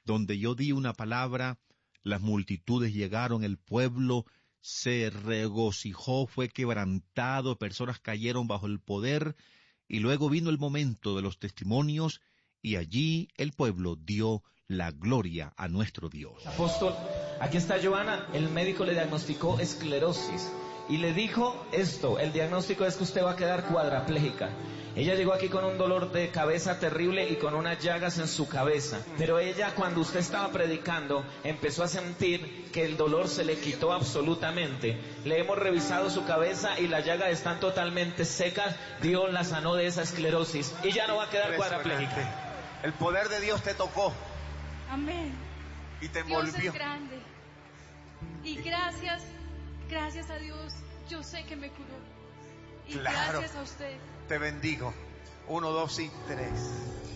donde yo di una palabra, las multitudes llegaron, el pueblo se regocijó, fue quebrantado, personas cayeron bajo el poder, y luego vino el momento de los testimonios, y allí el pueblo dio la gloria a nuestro Dios. Apóstol, aquí está Joana, el médico le diagnosticó esclerosis y le dijo esto, el diagnóstico es que usted va a quedar cuadraplégica. Ella llegó aquí con un dolor de cabeza terrible y con unas llagas en su cabeza, pero ella, cuando usted estaba predicando, empezó a sentir que el dolor se le quitó absolutamente. Le hemos revisado su cabeza y las llagas están totalmente secas. Dios la sanó de esa esclerosis y ya no va a quedar cuadraplégica. El poder de Dios te tocó. Amén. Y te Dios envolvió. es grande. Y gracias a Dios, yo sé que me curó. Y Claro. gracias a usted. Te bendigo. 1, 2 y 3.